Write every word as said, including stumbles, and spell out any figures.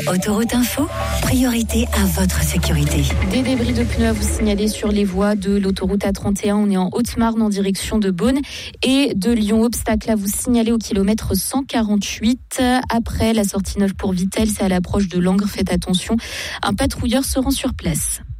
Autoroute Info, priorité à votre sécurité. Des débris de pneus à vous signaler sur les voies de l'autoroute A trente et un. On est en Haute-Marne en direction de Beaune et de Lyon. Obstacle à vous signaler au kilomètre cent quarante-huit. Après la sortie neuve pour Vittel, c'est à l'approche de Langres. Faites attention, un patrouilleur se rend sur place.